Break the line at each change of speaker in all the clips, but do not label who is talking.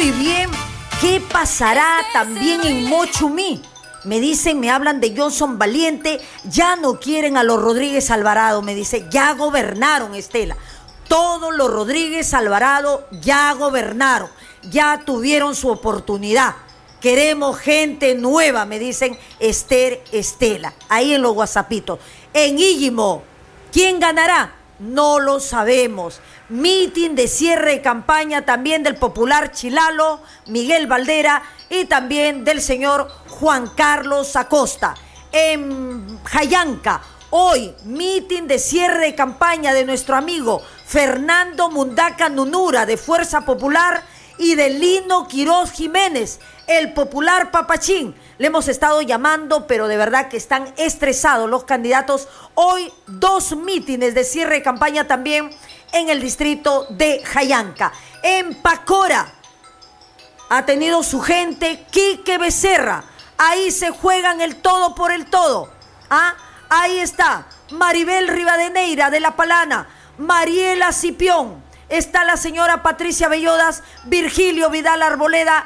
Muy bien. ¿Qué pasará también en Mochumí? Me dicen, me hablan de Johnson Valiente. Ya no quieren a los Rodríguez Alvarado. Me dice, ya gobernaron, Estela. Todos los Rodríguez Alvarado ya gobernaron. Ya tuvieron su oportunidad. Queremos gente nueva, me dicen Estela. Ahí en los WhatsAppitos. En Íllimo, ¿quién ganará? No lo sabemos. Mitin de cierre de campaña también del popular Chilalo, Miguel Valdera, y también del señor Juan Carlos Acosta. En Jayanca, hoy, mitin de cierre de campaña de nuestro amigo Fernando Mundaca Nunura, de Fuerza Popular, y de Lino Quiroz Jiménez, el popular Papachín. Le hemos estado llamando, pero de verdad que están estresados los candidatos. Hoy 2 mítines de cierre de campaña también en el distrito de Jayanca. En Pacora ha tenido su gente Quique Becerra. Ahí se juegan el todo por el todo. Ahí está Maribel Rivadeneira de La Palana, Mariela Cipión, está la señora Patricia Bellodas, Virgilio Vidal Arboleda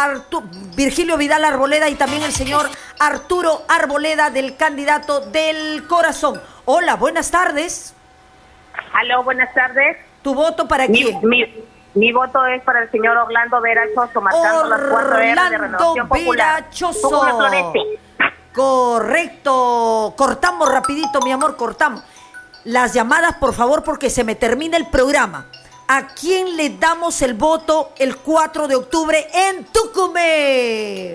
y también el señor Arturo Arboleda, del candidato del Corazón. Hola, buenas tardes.
Aló, buenas tardes.
¿Tu voto para quién?
Mi voto es para el señor Orlando Vera Choso, marcando las 4 R de Renovación Popular.
Vera Choso. Correcto. Cortamos rapidito, mi amor, cortamos. Las llamadas, por favor, porque se me termina el programa. ¿A quién le damos el voto el 4 de octubre en Tucumán?